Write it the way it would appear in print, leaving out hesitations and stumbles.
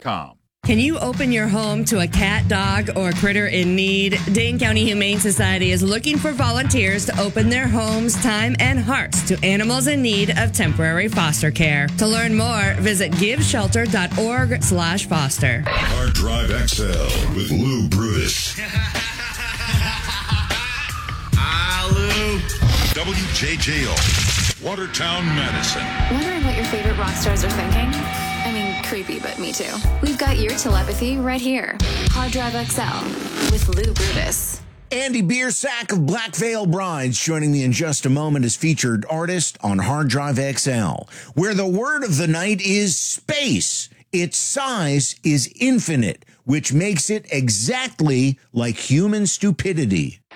DaneCountyHumane.com. Can you open your home to a cat, dog, or critter in need? Dane County Humane Society is looking for volunteers to open their homes, time, and hearts to animals in need of temporary foster care. To learn more, visit giveshelter.org/foster. Hard Drive XL with Lou Brutus. Lou. WJJO, Watertown, Madison. Wondering what your favorite rock stars are thinking? I mean, creepy, but me too. We've got your telepathy right here. Hard Drive XL with Lou Brutus. Andy Biersack of Black Veil Brides joining me in just a moment as featured artist on Hard Drive XL, where the word of the night is space. Its size is infinite, which makes it exactly like human stupidity.